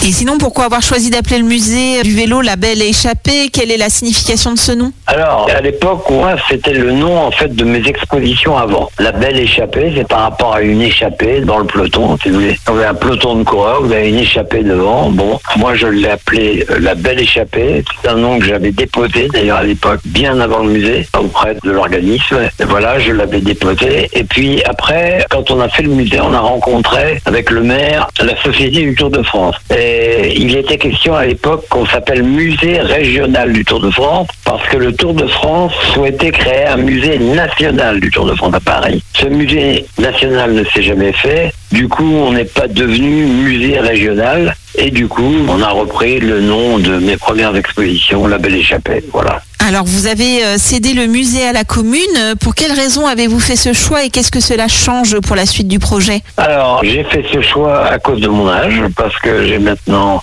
Et sinon, pourquoi avoir choisi d'appeler le musée du vélo La Belle Échappée? Quelle est la signification de ce nom? Alors, à l'époque, moi, c'était le nom, en fait, de mes expositions avant. La Belle Échappée, c'est par rapport à une échappée dans le peloton, si vous voulez. Vous avez un peloton de coureurs, vous avez une échappée devant. Bon, moi, je l'ai appelé La Belle Échappée. C'est un nom que j'avais déposé, d'ailleurs, à l'époque, bien avant le musée, auprès de l'organisme. Et voilà, je l'avais déposé. Et puis, après, quand on a fait le musée, on a rencontré, avec le maire, la Société du Tour de France. Et il était question à l'époque qu'on s'appelle Musée Régional du Tour de France, parce que le Tour de France souhaitait créer un musée national du Tour de France à Paris. Ce musée national ne s'est jamais fait. Du coup, on n'est pas devenu musée régional. Et du coup, on a repris le nom de mes premières expositions, La Belle Échappée. Voilà. Alors, vous avez cédé le musée à la commune. Pour quelles raisons avez-vous fait ce choix et qu'est-ce que cela change pour la suite du projet? Alors, j'ai fait ce choix à cause de mon âge, parce que j'ai maintenant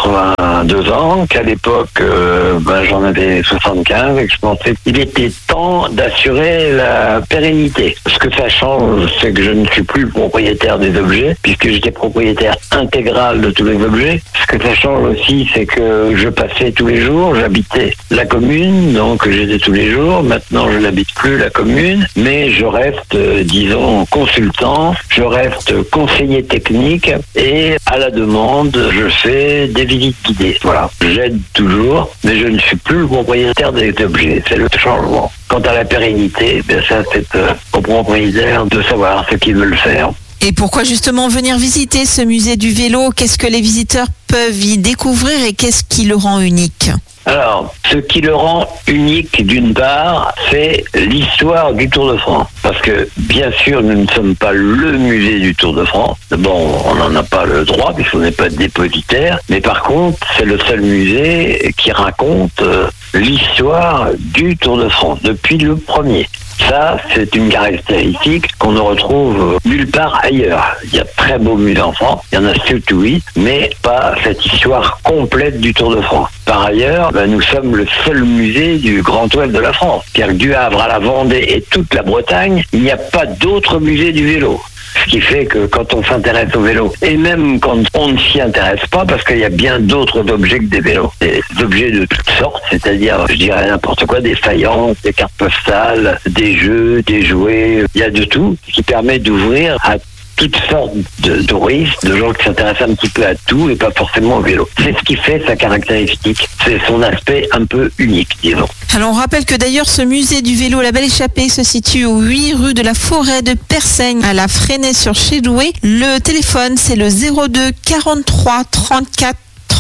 82 ans, qu'à l'époque, j'en avais 75 et que je pensais qu'il était temps d'assurer la pérennité. Ce que ça change, c'est que je ne suis plus propriétaire des objets, puisque j'étais propriétaire intégral de tous les objets. Ce que ça change aussi, c'est que je passais tous les jours, j'habitais la commune, donc j'étais tous les jours. Maintenant, je n'habite plus la commune, mais je reste, disons, consultant, je reste conseiller technique et à la demande, je fais des visites guidées. Voilà, j'aide toujours, mais je ne suis plus le propriétaire des objets. C'est le changement. Quant à la pérennité, ça c'est au propriétaire de savoir ce qu'ils veulent faire. Et pourquoi justement venir visiter ce musée du vélo? Qu'est-ce que les visiteurs peuvent y découvrir et qu'est-ce qui le rend unique? Alors, ce qui le rend unique, d'une part, c'est l'histoire du Tour de France. Parce que, bien sûr, nous ne sommes pas le musée du Tour de France. Bon, on n'en a pas le droit, puisqu'on n'est pas dépositaire. Mais par contre, c'est le seul musée qui raconte l'histoire du Tour de France, depuis le premier. Ça, c'est une caractéristique qu'on ne retrouve nulle part ailleurs. Il y a de très beaux musées en France, il y en a surtout 8, mais pas cette histoire complète du Tour de France. Par ailleurs, nous sommes le seul musée du Grand Ouest de la France. C'est-à-dire que du Havre à la Vendée et toute la Bretagne, il n'y a pas d'autre musée du vélo. Ce qui fait que quand on s'intéresse au vélo, et même quand on ne s'y intéresse pas, parce qu'il y a bien d'autres objets que des vélos, des objets de toutes sortes, c'est-à-dire, je dirais n'importe quoi, des faïences, des cartes postales, des jeux, des jouets, il y a de tout, ce qui permet d'ouvrir à toutes sortes de touristes, de gens qui s'intéressent un petit peu à tout et pas forcément au vélo. C'est ce qui fait sa caractéristique. C'est son aspect un peu unique, disons. Alors on rappelle que d'ailleurs ce musée du vélo La Belle Échappée se situe au 8 rue de la Forêt de Persaigne à la Fresnay-sur-Chédoué. Le téléphone c'est le 02 43 34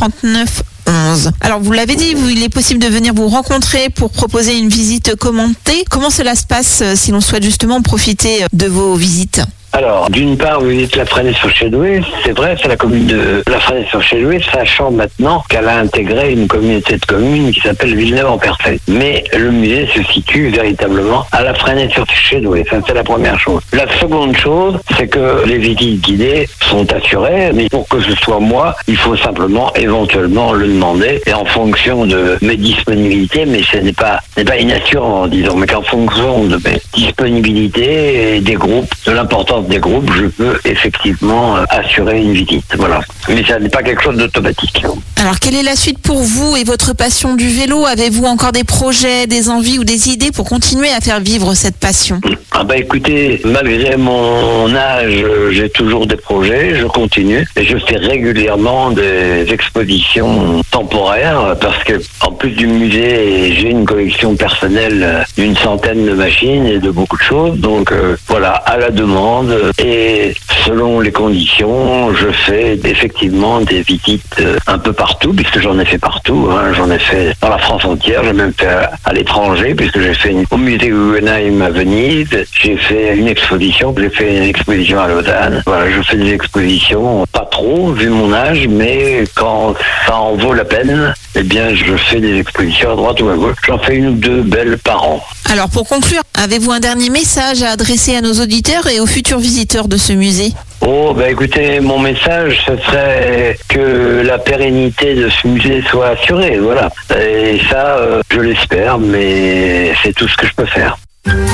39 11. Alors vous l'avez dit, il est possible de venir vous rencontrer pour proposer une visite commentée. Comment cela se passe si l'on souhaite justement profiter de vos visites? Alors, d'une part, vous dites la Fresnay-sur-Chédoué, c'est vrai, c'est la commune de la Fresnay-sur-Chédoué, sachant maintenant qu'elle a intégré une communauté de communes qui s'appelle Villeneuve-en-Perthès. Mais le musée se situe véritablement à la Fresnay-sur-Chédoué, ça c'est la première chose. La seconde chose, c'est que les visites guidées sont assurées, mais pour que ce soit moi, il faut simplement éventuellement le demander, et en fonction de mes disponibilités, mais ce n'est pas inassurant, disons, mais qu'en fonction de mes disponibilités et des groupes, de l'importance des groupes, je peux effectivement assurer une visite. Voilà. Mais ça n'est pas quelque chose d'automatique. Alors, quelle est la suite pour vous et votre passion du vélo? Avez-vous encore des projets, des envies ou des idées pour continuer à faire vivre cette passion? Écoutez, malgré mon âge, j'ai toujours des projets, je continue et je fais régulièrement des expositions temporaires parce que, en plus du musée, j'ai une collection personnelle d'une centaine de machines et de beaucoup de choses. Donc, voilà, à la demande et selon les conditions, je fais effectivement des visites un peu partout, puisque j'en ai fait partout. J'en ai fait dans la France entière, j'ai même fait à l'étranger, puisque j'ai fait au musée Guggenheim à Venise, j'ai fait une exposition à Lausanne. Voilà, je fais des expositions, pas trop vu mon âge, mais quand ça en vaut la peine, eh bien je fais des expositions à droite ou à gauche. J'en fais une ou deux belles par an. Alors pour conclure, avez-vous un dernier message à adresser à nos auditeurs et aux futurs visiteurs de ce musée? Écoutez, mon message, ce serait que la pérennité de ce musée soit assurée, voilà. Et ça, je l'espère, mais c'est tout ce que je peux faire.